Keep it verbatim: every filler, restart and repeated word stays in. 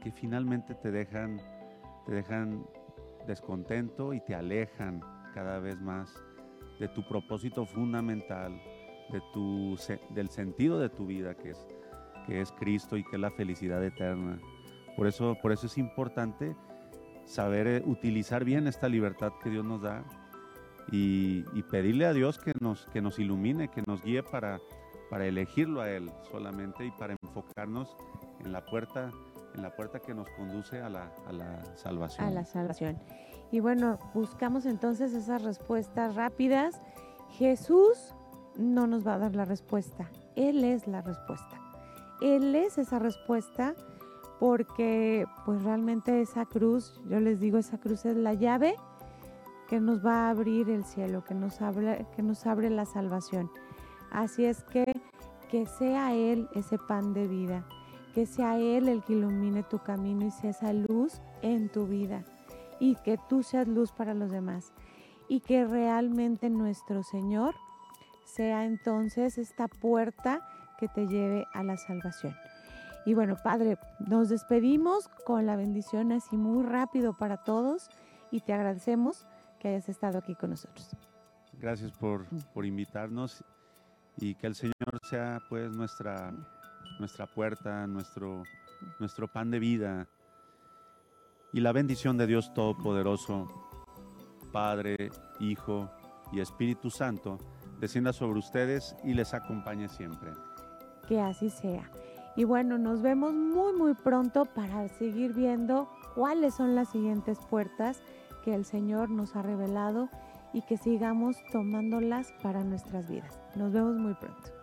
que finalmente te dejan, te dejan descontento y te alejan cada vez más de tu propósito fundamental, de tu, del sentido de tu vida, que es, que es Cristo y que es la felicidad eterna. Por eso, por eso es importante saber utilizar bien esta libertad que Dios nos da y, y pedirle a Dios que nos, que nos ilumine, que nos guíe para, para elegirlo a Él solamente y para enfocarnos en la puerta, en la puerta que nos conduce a la, a la salvación. A la salvación. Y bueno, buscamos entonces esas respuestas rápidas. Jesús no nos va a dar la respuesta, Él es la respuesta. Él es esa respuesta porque pues realmente esa cruz, yo les digo, esa cruz es la llave que nos va a abrir el cielo, que nos abre, que nos abre la salvación. Así es que que sea Él ese pan de vida, que sea Él el que ilumine tu camino y sea esa luz en tu vida y que tú seas luz para los demás y que realmente nuestro Señor sea entonces esta puerta que te lleve a la salvación. Y bueno, Padre, nos despedimos con la bendición así muy rápido para todos y te agradecemos que hayas estado aquí con nosotros. Gracias por, por invitarnos y que el Señor sea pues nuestra, nuestra puerta, nuestro, nuestro pan de vida y la bendición de Dios Todopoderoso, Padre, Hijo y Espíritu Santo, descienda sobre ustedes y les acompañe siempre. Que así sea. Y bueno, nos vemos muy muy pronto para seguir viendo cuáles son las siguientes puertas que el Señor nos ha revelado y que sigamos tomándolas para nuestras vidas. Nos vemos muy pronto.